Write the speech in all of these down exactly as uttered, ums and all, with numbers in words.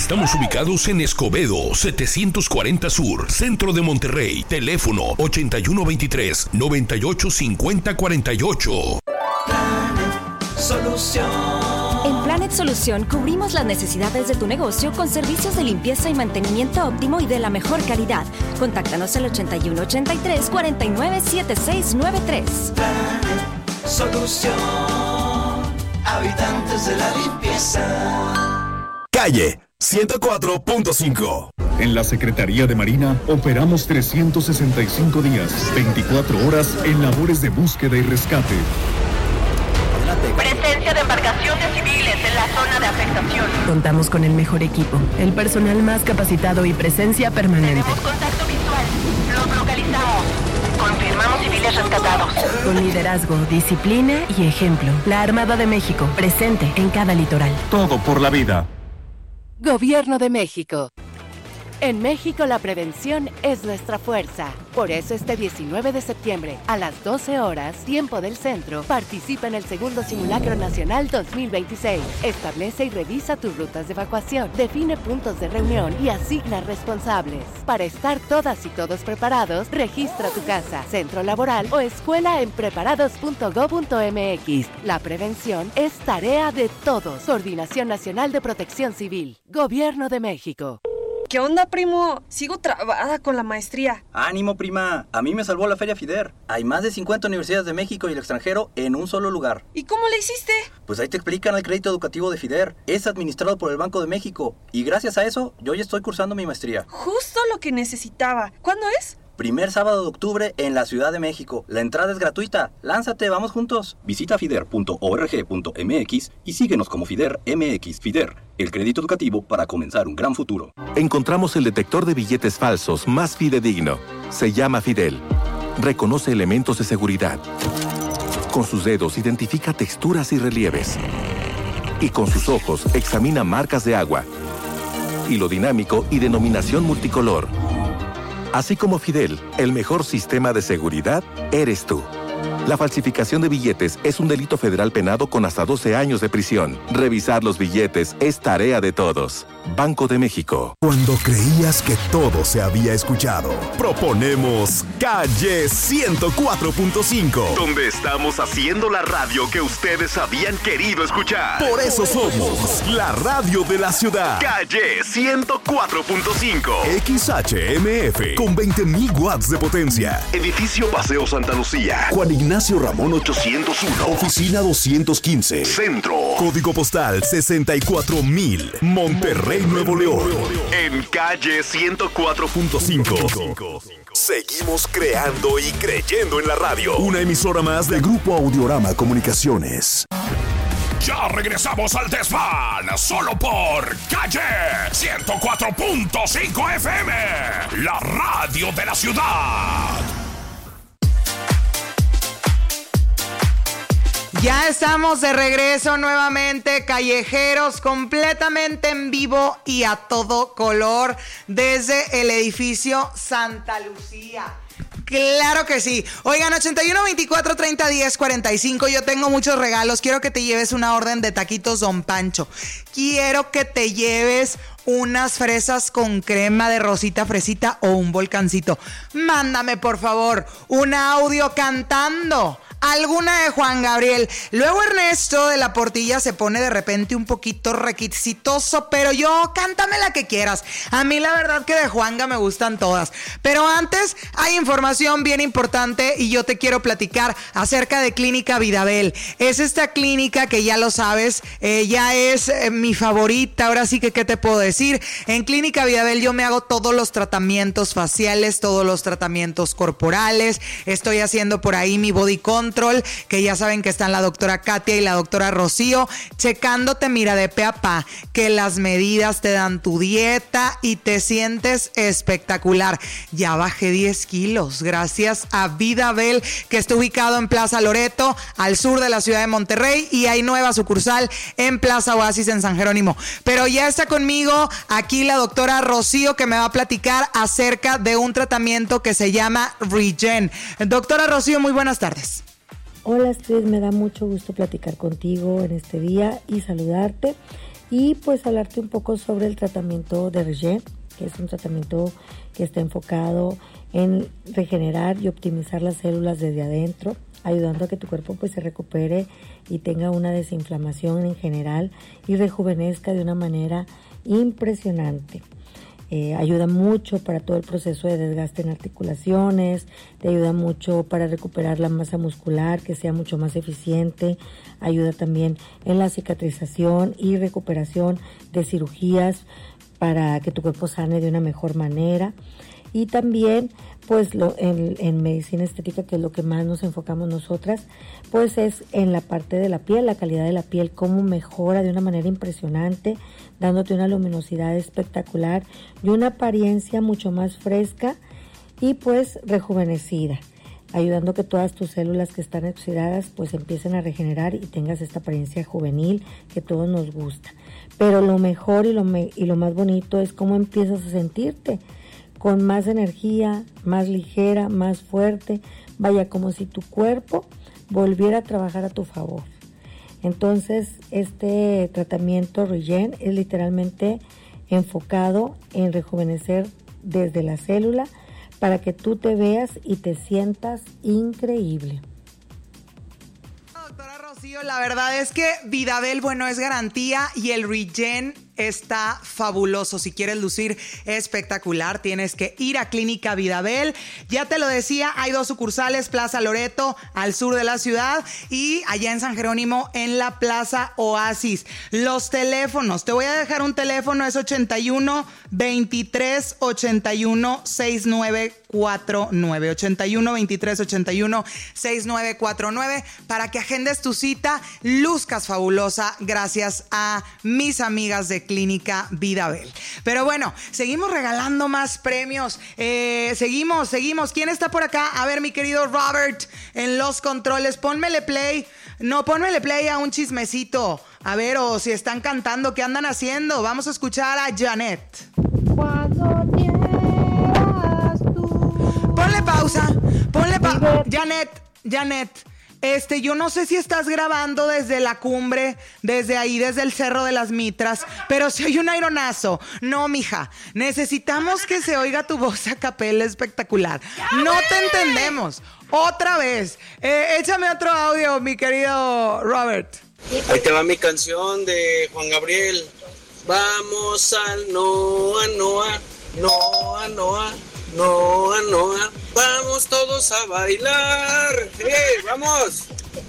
Estamos ubicados en Escobedo, setecientos cuarenta Sur, Centro de Monterrey. Teléfono ochenta y uno veintitrés, noventa y ocho cincuenta cuarenta y ocho. Planet Solución. En Planet Solución cubrimos las necesidades de tu negocio con servicios de limpieza y mantenimiento óptimo y de la mejor calidad. Contáctanos al ochenta y uno ochenta y tres, cuarenta y nueve, setenta y seis noventa y tres. Planet Solución. Habitantes de la limpieza. Calle ciento cuatro punto cinco. En la Secretaría de Marina operamos trescientos sesenta y cinco días, veinticuatro horas en labores de búsqueda y rescate. Presencia de embarcaciones civiles en la zona de afectación. Contamos con el mejor equipo, el personal más capacitado y presencia permanente. Tenemos contacto visual. Los localizamos. Confirmamos civiles rescatados. Con liderazgo, disciplina y ejemplo. La Armada de México, presente en cada litoral. Todo por la vida. Gobierno de México. En México la prevención es nuestra fuerza. Por eso este diecinueve de septiembre, a las doce horas, tiempo del centro, participa en el segundo Simulacro Nacional dos mil veintiséis. Establece y revisa tus rutas de evacuación, define puntos de reunión y asigna responsables. Para estar todas y todos preparados, registra tu casa, centro laboral o escuela en preparados punto gob punto mx. La prevención es tarea de todos. Coordinación Nacional de Protección Civil. Gobierno de México. ¿Qué onda, primo? Sigo trabada con la maestría. Ánimo, prima. A mí me salvó la Feria FIDER. Hay más de cincuenta universidades de México y el extranjero en un solo lugar. ¿Y cómo le hiciste? Pues ahí te explican el crédito educativo de FIDER. Es administrado por el Banco de México. Y gracias a eso, yo ya estoy cursando mi maestría. Justo lo que necesitaba. ¿Cuándo es? Primer sábado de octubre en la Ciudad de México. La entrada es gratuita. Lánzate, vamos juntos. Visita fider punto org punto mx y síguenos como FIDER M X. FIDER, el crédito educativo para comenzar un gran futuro. Encontramos el detector de billetes falsos más fidedigno. Se llama Fidel. Reconoce elementos de seguridad. Con sus dedos identifica texturas y relieves. Y con sus ojos examina marcas de agua, hilo dinámico y denominación multicolor. Así como Fidel, el mejor sistema de seguridad eres tú. La falsificación de billetes es un delito federal penado con hasta doce años de prisión. Revisar los billetes es tarea de todos. Banco de México. Cuando creías que todo se había escuchado, proponemos Calle ciento cuatro punto cinco, donde estamos haciendo la radio que ustedes habían querido escuchar. Por eso somos la radio de la ciudad. Calle ciento cuatro punto cinco. X H M F con veinte mil watts de potencia. Edificio Paseo Santa Lucía. Juan Ignacio Ramón ochocientos uno. Oficina doscientos quince. Centro. Código postal sesenta y cuatro mil. Monterrey, Nuevo León. En Calle ciento cuatro punto cinco. Seguimos creando y creyendo en la radio. Una emisora más del Grupo Audiorama Comunicaciones. Ya regresamos al desván, solo por Calle ciento cuatro punto cinco F M, la radio de la ciudad. Ya estamos de regreso nuevamente, callejeros, completamente en vivo y a todo color desde el edificio Santa Lucía. Claro que sí. Oigan, ochenta y uno, veinticuatro, treinta, diez, cuarenta y cinco. Yo tengo muchos regalos. Quiero que te lleves una orden de taquitos Don Pancho. Quiero que te lleves unas fresas con crema de rosita fresita o un volcancito. Mándame, por favor, un audio cantando alguna de Juan Gabriel. Luego Ernesto de la Portilla se pone de repente un poquito requisitoso, pero yo, cántame la que quieras. A mí la verdad que de Juanga me gustan todas. Pero antes hay información bien importante y yo te quiero platicar acerca de Clínica Vidabel. Es esta clínica que ya lo sabes, eh, ya es eh, mi favorita. Ahora sí que, ¿qué te puedo decir? En Clínica Vidabel yo me hago todos los tratamientos faciales, todos los tratamientos corporales. Estoy haciendo por ahí mi body control, que ya saben que están la doctora Katia y la doctora Rocío, checándote, mira, de pe a pa, que las medidas te dan tu dieta y te sientes espectacular. Ya bajé diez kilos gracias a Vidabel, que está ubicado en Plaza Loreto, al sur de la ciudad de Monterrey, y hay nueva sucursal en Plaza Oasis en San Jerónimo. Pero ya está conmigo aquí la doctora Rocío, que me va a platicar acerca de un tratamiento que se llama Regen. Doctora Rocío, muy buenas tardes. Hola Astrid, me da mucho gusto platicar contigo en este día y saludarte. y pues hablarte un poco sobre el tratamiento de Regen, que es un tratamiento que está enfocado en regenerar y optimizar las células desde adentro, ayudando a que tu cuerpo pues se recupere y tenga una desinflamación en general y rejuvenezca de una manera impresionante. Eh, ayuda mucho para todo el proceso de desgaste en articulaciones, te ayuda mucho para recuperar la masa muscular, que sea mucho más eficiente, ayuda también en la cicatrización y recuperación de cirugías para que tu cuerpo sane de una mejor manera. Y también pues lo, en, en medicina estética, que es lo que más nos enfocamos nosotras, pues es en la parte de la piel, la calidad de la piel, cómo mejora de una manera impresionante, dándote una luminosidad espectacular y una apariencia mucho más fresca y pues rejuvenecida, ayudando a que todas tus células que están oxidadas pues empiecen a regenerar y tengas esta apariencia juvenil que todos nos gusta. Pero lo mejor y lo, me, y lo más bonito es cómo empiezas a sentirte con más energía, más ligera, más fuerte, vaya, como si tu cuerpo volviera a trabajar a tu favor. Entonces, este tratamiento Regen es literalmente enfocado en rejuvenecer desde la célula para que tú te veas y te sientas increíble. Doctora Rocío, la verdad es que Vidabel, bueno, es garantía y el Regen está fabuloso. Si quieres lucir espectacular, tienes que ir a Clínica Vidabel. Ya te lo decía, hay dos sucursales, Plaza Loreto, al sur de la ciudad, y allá en San Jerónimo, en la Plaza Oasis. Los teléfonos, te voy a dejar un teléfono, es ochenta y uno, veintitrés, ochenta y uno, sesenta y nueve cuarenta y nueve, ochenta y uno, veintitrés, ochenta y uno, sesenta y nueve cuarenta y nueve, para que agendes tu cita, luzcas fabulosa, gracias a mis amigas de Clínica Vidabel. Pero bueno, seguimos regalando más premios. Eh, seguimos, seguimos. ¿Quién está por acá? A ver, mi querido Robert, en los controles. Pónmele play. No, pónmele play a un chismecito. A ver, o si están cantando, ¿qué andan haciendo? Vamos a escuchar a Janet. Cuando quieras tú. Ponle pausa. Ponle pausa. Janet, Janet. Este, yo no sé si estás grabando desde la cumbre, desde ahí, desde el Cerro de las Mitras, pero si hay un aironazo. No, mija, necesitamos que se oiga tu voz a capela espectacular. No te entendemos. Otra vez. Eh, échame otro audio, mi querido Robert. Ahí te va mi canción de Juan Gabriel. Vamos al Noa, Noa, Noa, Noa, Noa, Noa. Vamos todos a bailar. ¡Eh, vamos!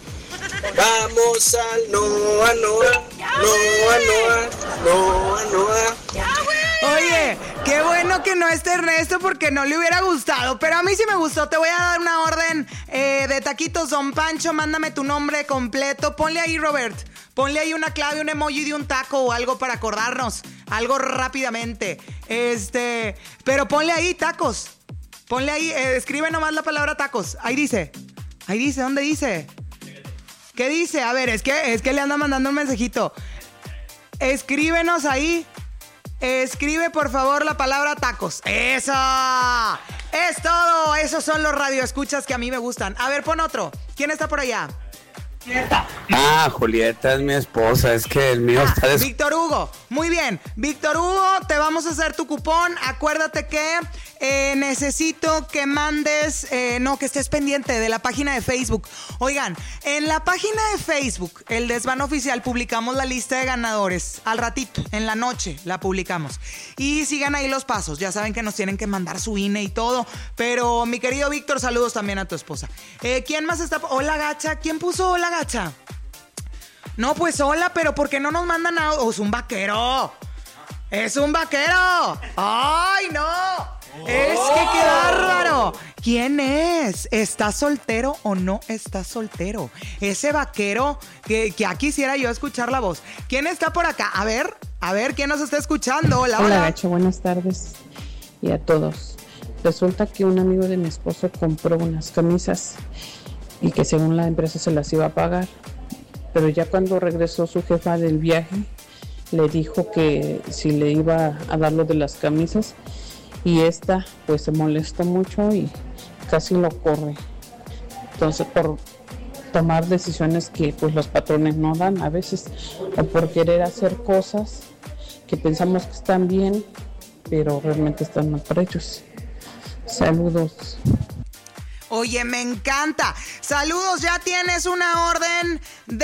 Vamos al Noa, Noa, Noa, Noa, Noa, Noa. Oye, qué bueno que no esté Ernesto porque no le hubiera gustado, pero a mí sí me gustó. Te voy a dar una orden eh, de taquitos Don Pancho, mándame tu nombre completo. Ponle ahí, Robert, ponle ahí una clave, un emoji de un taco o algo para acordarnos, algo rápidamente. Este, pero ponle ahí tacos, ponle ahí, eh, escribe nomás la palabra tacos. Ahí dice, ahí dice, ¿dónde dice? ¿Qué dice? A ver, es que, es que le anda mandando un mensajito. Escríbenos ahí. Escribe por favor la palabra tacos. ¡Eso! Es todo. Esos son los radioescuchas que a mí me gustan. A ver, pon otro. ¿Quién está por allá? Ah, Julieta es mi esposa. Es que el mío ah, está des... Víctor Hugo. Muy bien. Víctor Hugo, te vamos a hacer tu cupón. Acuérdate que eh, necesito que mandes, eh, no, que estés pendiente de la página de Facebook. Oigan, en la página de Facebook, el Desván Oficial, publicamos la lista de ganadores. Al ratito, en la noche, la publicamos. Y sigan ahí los pasos. Ya saben que nos tienen que mandar su I N E y todo. Pero, mi querido Víctor, saludos también a tu esposa. Eh, ¿Quién más está? Hola, Gacha. ¿Quién puso hola, Gacha? No, pues hola, pero ¿por qué no nos mandan a... Oh, es un vaquero. ¡Es un vaquero! ¡Ay, no! ¡Oh! ¡Es que qué bárbaro! ¿Quién es? ¿Está soltero o no está soltero? Ese vaquero que, que ya quisiera yo escuchar la voz. ¿Quién está por acá? A ver, a ver, ¿quién nos está escuchando? Hola, hola. Hola, Gacho, buenas tardes. Y a todos. Resulta que un amigo de mi esposo compró unas camisas y que según la empresa se las iba a pagar. Pero ya cuando regresó su jefa del viaje, le dijo que si le iba a dar lo de las camisas, y esta pues se molestó mucho y casi lo corre. Entonces por tomar decisiones que pues los patrones no dan a veces, o por querer hacer cosas que pensamos que están bien, pero realmente están mal para ellos. Saludos. Oye, me encanta. Saludos, ya tienes una orden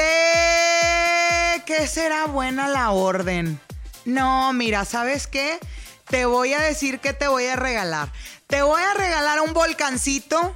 de... ¿Qué será buena la orden? No, mira, ¿sabes qué? Te voy a decir que te voy a regalar. Te voy a regalar un volcancito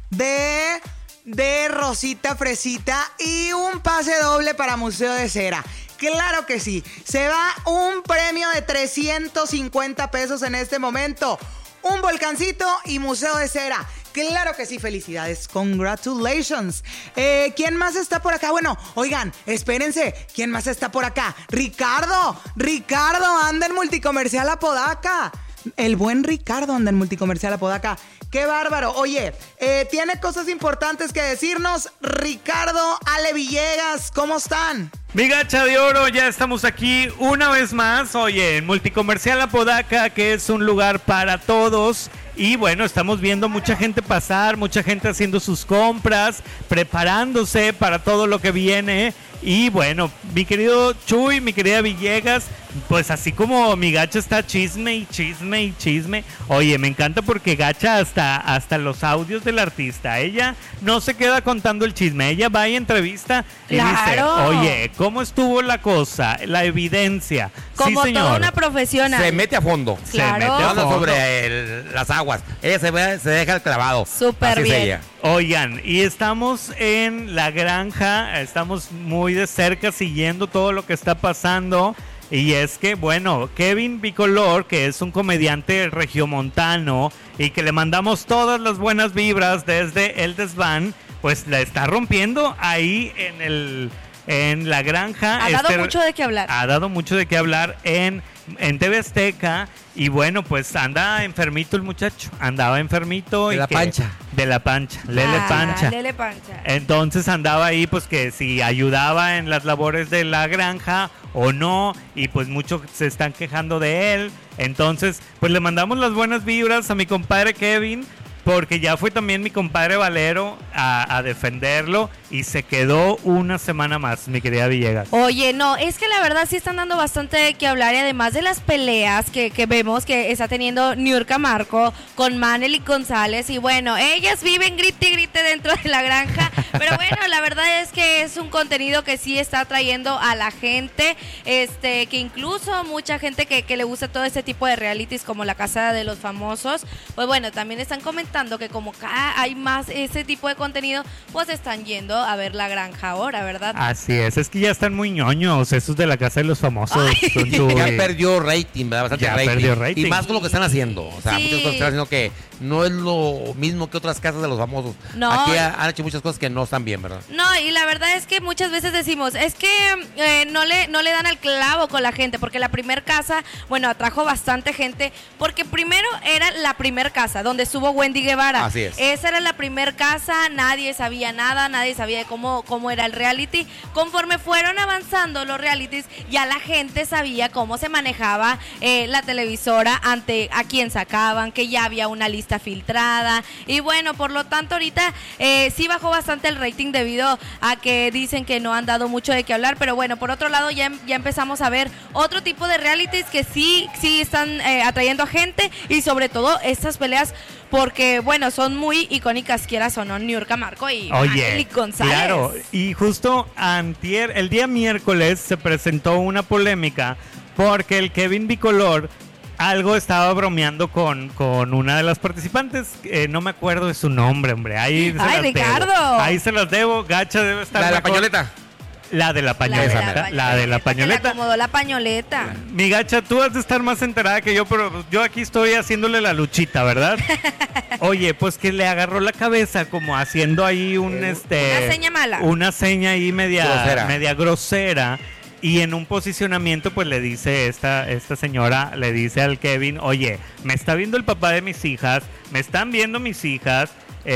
de... de Rosita Fresita y un pase doble para Museo de Cera. Claro que sí. Se va un premio de trescientos cincuenta pesos en este momento. Un volcancito y Museo de Cera. Claro que sí, felicidades, congratulations. Eh, ¿Quién más está por acá? Bueno, oigan, espérense, ¿quién más está por acá? Ricardo, Ricardo anda en Multicomercial Apodaca. El buen Ricardo anda en Multicomercial Apodaca. ¡Qué bárbaro! Oye, eh, tiene cosas importantes que decirnos Ricardo, Ale Villegas, ¿cómo están? Mi gacha de oro, ya estamos aquí una vez más, oye, en Multicomercial Apodaca, que es un lugar para todos. Y bueno, estamos viendo mucha gente pasar, mucha gente haciendo sus compras, preparándose para todo lo que viene. Y bueno, mi querido Chuy, mi querida Villegas, pues así como mi gacha está chisme y chisme y chisme. Oye, me encanta porque gacha hasta, hasta los audios del artista. Ella no se queda contando el chisme, ella va y entrevista y claro. dice, oye, ¿cómo estuvo la cosa? La evidencia. Como sí, señor. toda una profesional. Se mete a fondo. Claro. Se mete a fondo sobre el, las aguas. Ella se, ve, se deja el clavado. Súper bien. Es ella. Oigan, y estamos en la granja, estamos muy de cerca siguiendo todo lo que está pasando. Y es que, bueno, Kevin Bicolor, que es un comediante regiomontano y que le mandamos todas las buenas vibras desde el desván, pues la está rompiendo ahí en el en la granja. Ha dado este, mucho de qué hablar. Ha dado mucho de qué hablar en, en T V Azteca. Y bueno, pues anda enfermito el muchacho. Andaba enfermito. De y la que, pancha. De la pancha. Lele ah, pancha. Lele pancha. Entonces andaba ahí, pues que si ayudaba en las labores de la granja o no. Y pues muchos se están quejando de él. Entonces, pues le mandamos las buenas vibras a mi compadre Kevin. Porque ya fue también mi compadre Valero a, a defenderlo y se quedó una semana más, mi querida Villegas. Oye, no, es que la verdad sí están dando bastante de qué hablar y además de las peleas que, que vemos que está teniendo Niurka Marco con Manely González y bueno, ellas viven grite y grite dentro de la granja, pero bueno, la verdad es que es un contenido que sí está atrayendo a la gente, este, que incluso mucha gente que, que le gusta todo este tipo de realities como La Casa de los Famosos, pues bueno, también están comentando que como cada hay más ese tipo de contenido, pues están yendo a ver La Granja ahora, ¿verdad? Así es, es que ya están muy ñoños esos de La Casa de los Famosos. Ya perdió rating, ¿verdad? Bastante ya rating. perdió rating. Y más con lo que están haciendo. O sea, Sí. muchas cosas que están haciendo que no es lo mismo que otras casas de los famosos. No. Aquí ha- han hecho muchas cosas que no están bien, ¿verdad? No, y la verdad es que muchas veces decimos, es que eh, no le no le dan al clavo con la gente, porque la primer casa, bueno, atrajo bastante gente, porque primero era la primer casa, donde estuvo Wendy Guevara. Así es. Esa era la primer casa, nadie sabía nada, nadie sabía de cómo, cómo era el reality. Conforme fueron avanzando los realities, ya la gente sabía cómo se manejaba eh, la televisora ante a quién sacaban, que ya había una lista filtrada. Y bueno, por lo tanto, ahorita eh, sí bajó bastante el rating debido a que dicen que no han dado mucho de qué hablar. Pero bueno, por otro lado, ya, ya empezamos a ver otro tipo de realities que sí, sí están eh, atrayendo a gente y sobre todo estas peleas. Porque, bueno, son muy icónicas, quieras o no, Niurka Marco y Oye, Manely González. claro, y justo antier, el día miércoles se presentó una polémica porque el Kevin Bicolor algo estaba bromeando con, con una de las participantes, eh, no me acuerdo de su nombre, hombre, ahí se ¡Ay, las Ricardo! debo, ahí se las debo, Gacha debe estar La de la mejor. pañoleta. La de la pañoleta, la de la Se le pañoleta. acomodó la pañoleta. Mi Gacha, tú has de estar más enterada que yo, pero yo aquí estoy haciéndole la luchita, ¿verdad? Oye, pues que le agarró la cabeza como haciendo ahí un este Una seña mala. Una seña ahí media Grosera. media grosera y en un posicionamiento pues le dice esta esta señora, le dice al Kevin, "Oye, me está viendo el papá de mis hijas, me están viendo mis hijas,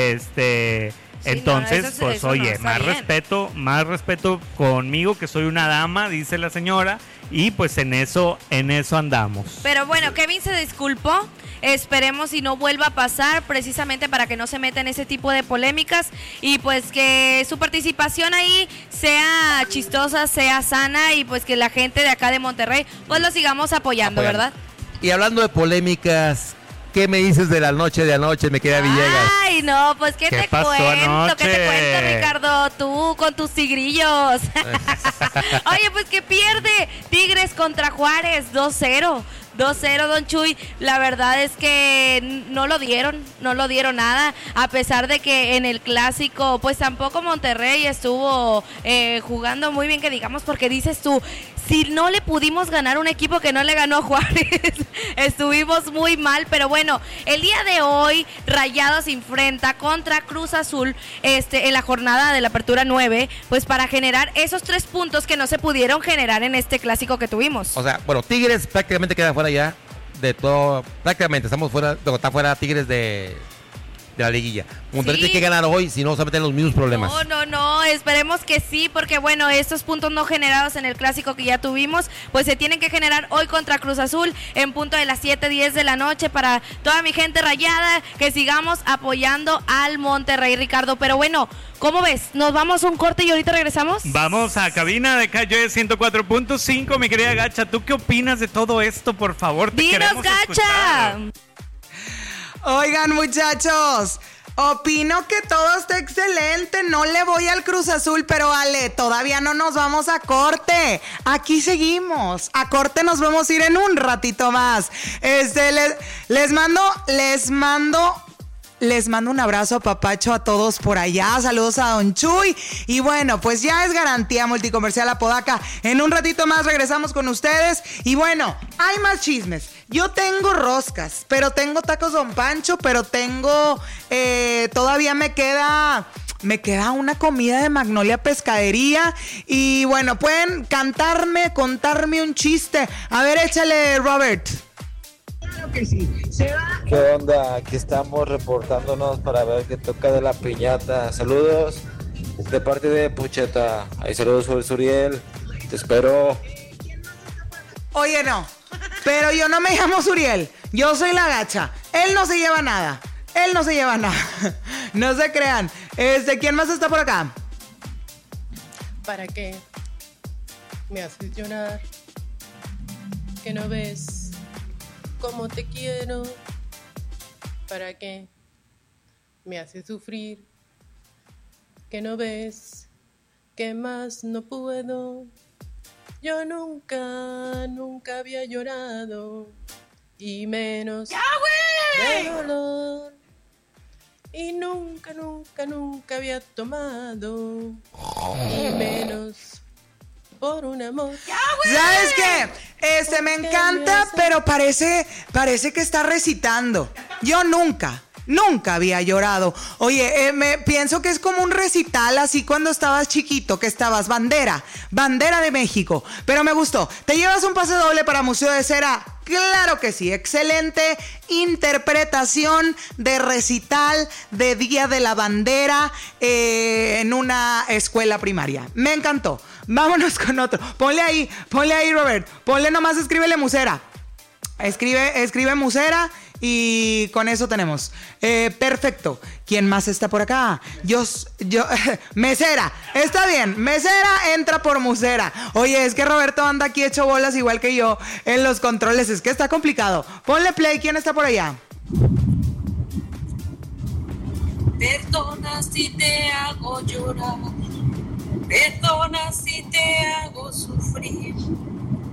este Sí, entonces, no, eso es- pues eso no oye, está más bien. respeto, más respeto conmigo, que soy una dama", dice la señora, y pues en eso, en eso andamos. Pero bueno, Kevin se disculpó. Esperemos y no vuelva a pasar, precisamente para que no se meta en ese tipo de polémicas y pues que su participación ahí sea chistosa, sea sana y pues que la gente de acá de Monterrey pues lo sigamos apoyando, Apoyando. ¿verdad? Y hablando de polémicas, ¿qué me dices de la noche de anoche, mi querida Villegas? Ay, no, pues ¿qué, ¿Qué te pasó cuento? anoche? ¿Qué te cuento, Ricardo? Tú con tus tigrillos. Oye, pues que pierde Tigres contra Juárez dos cero. dos cero, Don Chuy. La verdad es que no lo dieron, no lo dieron nada, a pesar de que en el clásico, pues tampoco Monterrey estuvo eh, jugando muy bien, que digamos, porque dices tú, si no le pudimos ganar un equipo que no le ganó a Juárez, estuvimos muy mal, pero bueno, el día de hoy Rayados se enfrenta contra Cruz Azul este, en la jornada de la apertura nueve, pues para generar esos tres puntos que no se pudieron generar en este clásico que tuvimos. O sea, bueno, Tigres prácticamente queda fuera ya de todo, prácticamente estamos fuera, no, está fuera Tigres de, de la liguilla. Monterrey Sí. tiene que ganar hoy, si no se meten en los mismos problemas. No, no, no, esperemos que sí, porque bueno, estos puntos no generados en el clásico que ya tuvimos, pues se tienen que generar hoy contra Cruz Azul en punto de las siete diez de la noche para toda mi gente rayada, que sigamos apoyando al Monterrey, Ricardo. Pero bueno, ¿cómo ves? ¿Nos vamos a un corte y ahorita regresamos? Vamos a cabina de Calle ciento cuatro punto cinco, mi querida Gacha. ¿Tú qué opinas de todo esto? Por favor, te ¡Dinos, queremos Gacha! escuchar. Oigan, muchachos, opino que todo está excelente. No le voy al Cruz Azul, pero Ale, todavía no nos vamos a corte. Aquí seguimos. A corte nos vamos a ir en un ratito más. Este, les, les mando, les mando... Les mando un abrazo, papacho, a todos por allá. Saludos a Don Chuy. Y bueno, pues ya es garantía Multicomercial Apodaca. En un ratito más regresamos con ustedes. Y bueno, hay más chismes. Yo tengo roscas, pero tengo tacos Don Pancho, pero tengo... Eh, todavía me queda... Me queda una comida de Magnolia Pescadería. Y bueno, pueden cantarme, contarme un chiste. A ver, échale, Robert. Claro que sí. Se va. ¿Qué onda? Aquí estamos reportándonos para ver qué toca de la piñata. Saludos de parte de Pucheta. Ahí saludos sobre Suriel. Te espero. Oye, no. Pero yo no me llamo Suriel. Yo soy la Gacha. Él no se lleva nada. Él no se lleva nada. No se crean. Este, ¿quién más está por acá? ¿Para qué me haces llorar? ¿Que no ves cómo te quiero? ¿Para qué me haces sufrir? ¿Que no ves que más no puedo? Yo nunca, nunca había llorado, y menos ¡Ya, güey! de dolor. Y nunca, nunca, nunca había tomado, y menos por un amor. ¿Sabes qué? Este, me encanta, pero parece, parece que está recitando. Yo nunca, nunca había llorado. Oye, eh, me pienso que es como un recital, así cuando estabas chiquito, que estabas bandera, bandera de México. Pero me gustó. ¿Te llevas un pase doble para Museo de Cera? Claro que sí, excelente interpretación de recital de Día de la Bandera eh, en una escuela primaria. Me encantó. Vámonos con otro. Ponle ahí, ponle ahí, Robert. Ponle nomás, escríbele Musera. Escribe, escribe Musera y con eso tenemos. Eh, perfecto. ¿Quién más está por acá? Yo, yo, Mesera. Está bien. Mesera entra por Musera. Oye, es que Roberto anda aquí hecho bolas igual que yo en los controles. Es que está complicado. Ponle play. ¿Quién está por allá? Perdona si te hago llorar, perdona si te hago sufrir.